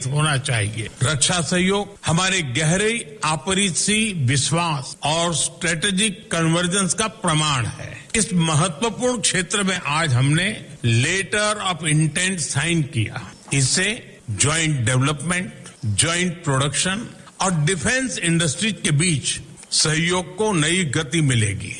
होना चाहिए। रक्षा सहयोग हमारे गहरे आपसी विश्वास और स्ट्रेटेजिक कन्वर्जेंस का प्रमाण है। इस महत्वपूर्ण क्षेत्र में आज हमने लेटर ऑफ इंटेंट साइन किया। इससे ज्वाइंट डेवलपमेंट, ज्वाइंट प्रोडक्शन और डिफेंस इंडस्ट्रीज के बीच सहयोग को नई गति मिलेगी।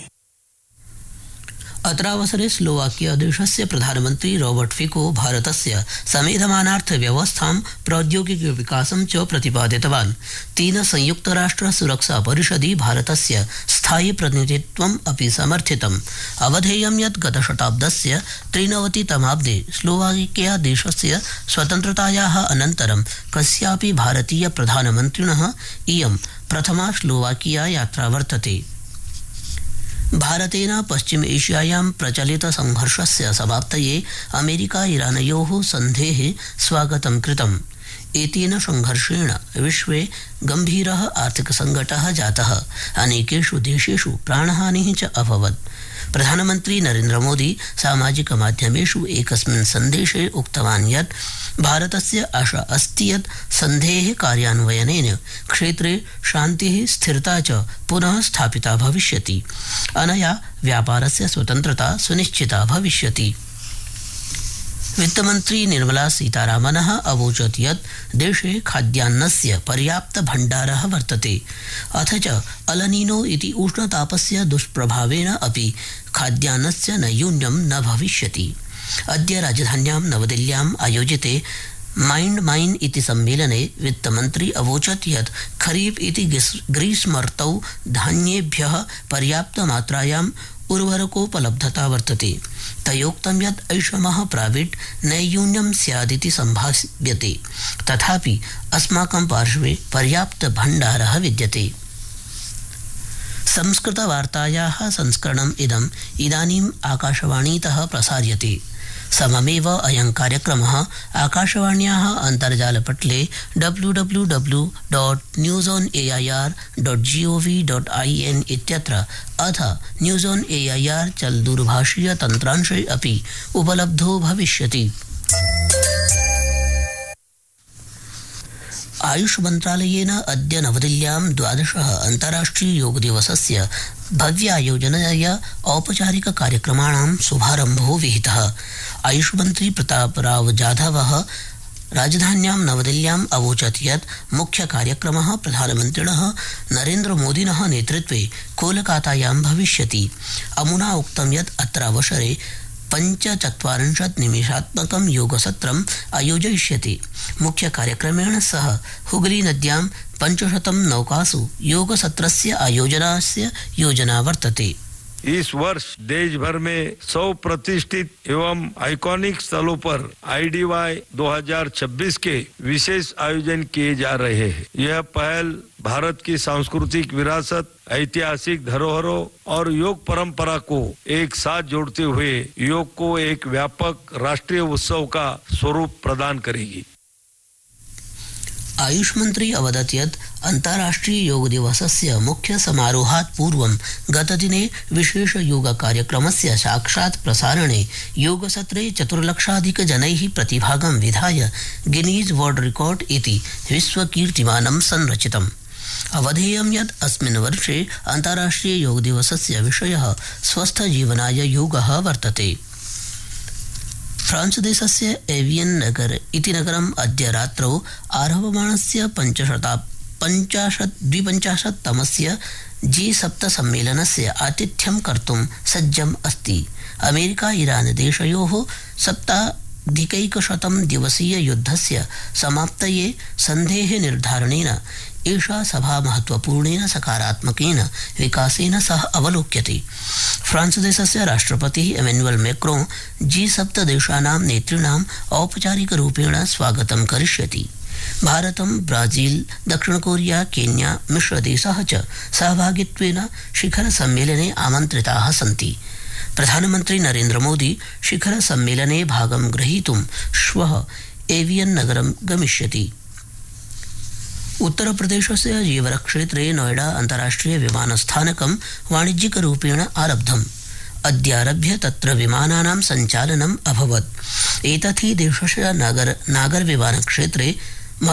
अत्रावसरे स्लोवाकिया देशस्य प्रधानमन्त्री रॉबर्ट फिको भारतस्य समेधमानार्थव्यवस्थां प्रौद्योगिक विकासं च प्रतिपादितवान्। तेन संयुक्तराष्ट्र सुरक्षा परिषदि भारतस्य स्थायि प्रतिनिधित्वम् अपि समर्थितम्। अवधेयं यत् गतशताब्दस्य 93तमाब्दे स्लोवाकिया देशस्य स्वतन्त्रतायाः अनन्तरं कस्यापि भारतीय प्रधानमन्त्रिणः इयं प्रथमा स्लोवाकिया यात्रा वर्तते। भारतेन पश्चिम एशियायां प्रचलित संघर्षस्य समाप्तये अमेरिका ईरानयोः सन्धेः स्वागतं कृतम्। एतेन संघर्षेण विश्वे गम्भीरः आर्थिक संकटः जातः। अनेकेषु देशेषु प्राणहानिः च अभवत्। प्रधानमन्त्री नरेन्द्र मोदी सामाजिक माध्यमेषु एकस्मिन् सन्देशे उक्तवान् यत् भारतस्य आशा अस्ति यत् सन्धेः कार्यान्वयनेन क्षेत्रे शान्तिः स्थिरता च पुनः स्थापिता भविष्यति। अनया व्यापारस्य स्वतन्त्रता सुनिश्चिता भविष्यति। वित्तमन्त्री निर्मला सीतारामनः अवोचत् यत् देशे खाद्यान्नस्य पर्याप्त भण्डारः वर्तते। अथ च अलनीनो इति उष्णतापस्य दुष्प्रभावेन अपि खाद्यान्नस्य नैयून्यं न भविष्यति। अद्य राजधान्यां नवदिल्ल्याम् आयोजिते माइंड माइन इति सम्मेलने वित्तमन्त्री अवोचत् यत् खरीफ इति ग्रीष्मर्तौ धान्येभ्यः पर्याप्त मात्रायाम् उर्वरकोपलब्धता वर्तते। तयोक्तं यत् ऐषमः प्राविट् नैयून्यं स्यादिति सम्भाव्यते। तथापि अस्माकं पार्श्वे पर्याप्त भण्डारः विद्यते। संस्कृतवार्तायाः संस्करणम् इदानीम् आकाशवाणीतः प्रसार्यते। सममेव अयं कार्यक्रमः आकाशवाण्याः अन्तर्जालपटले www.newsonair.gov.in इत्यत्र अथ न्यूज़ ऑन एआईआर चल दूरभाषीय तन्त्रांशे अपि उपलब्धो भविष्यति। आयुष मन्त्रालयेन अद्य नवदिल्ल्यां 12 अन्ताराष्ट्रिय योग दिवसस्य भव्यायोजनया औपचारिक कार्यक्रमाणां शुभारम्भो विहितः। आयुष मन्त्री प्रतापराव जाधवः राजधान्यां नवदिल्ल्याम् अवोचत् यत् मुख्य कार्यक्रमः प्रधानमन्त्रिणः नरेन्द्र मोदिनः नेतृत्वे कोलकातायां भविष्यति। अमुना उक्तं यत् अत्रावसरे 45 निमेषात्मकं योगसत्रम् आयोजयिष्यते। मुख्य कार्यक्रमेण सह हुगली नद्यां 500 नौकासु योगसत्रस्य आयोजनस्य योजना वर्तते। इस वर्ष देश भर में 100 प्रतिष्ठित एवं आइकॉनिक स्थलों पर IDY 2026 के विशेष आयोजन किए जा रहे हैं। यह पहल भारत की सांस्कृतिक विरासत, ऐतिहासिक धरोहरों और योग परंपरा को एक साथ जोड़ते हुए योग को एक व्यापक राष्ट्रीय उत्सव का स्वरूप प्रदान करेगी। आयुष मंत्री अवदत् यत् अन्ताराष्ट्रिय योग दिवसस्य मुख्य समारोहात् पूर्वं गतदिने विशेष योग कार्यक्रमस्य साक्षात् प्रसारणे योगसत्रे 4,00,000 प्रतिभागं विधाय गिनीज वर्ल्ड रिकॉर्ड इति विश्वकीर्तिमानं संरचितम्। अवधेयं यत् अस्मिन् वर्षे अन्ताराष्ट्रिय योग दिवसस्य विषयः स्वस्थ जीवनाय योगः वर्तते। फ्रांस देशस्य एवियन नगर इति नगरम् अद्य रात्रौ आरभमाणस्य 52तमस्य G7 सम्मेलनस्य आतिथ्यं कर्तुं सज्जम् अस्ति। अमेरिका ईरान देशयोः 70 दिवसीय युद्धस्य समाप्तये सन्धेः निर्धारणेन एषा सभा महत्वपूर्णेन सकारात्मकेन विकासेन सह अवलोक्यते। फ्रांस देशस्य राष्ट्रपतिः एमेनुअल मैक्रों G7 देशानां नेतॄणाम् औपचारिक रूपेण स्वागतं करिष्यति। भारतं, ब्राजील, दक्षिण कोरिया, केन्या मिश्रदेशः च सहभागित्वेन शिखर सम्मेलने आमन्त्रिताः सन्ति। प्रधानमन्त्री नरेन्द्र मोदी शिखर सम्मेलने भागं ग्रहीतुं श्वः एवियन नगरं गमिष्यति। उत्तर प्रदेशस्य जेवर क्षेत्रे नोएडा अन्ताराष्ट्रिय विमानस्थानकं वाणिज्यिक रूपेण आरब्धम्। अद्यारभ्य तत्र विमानानां सञ्चालनम् अभवत्। एतत् हि देशस्य नागर विमानक्षेत्रे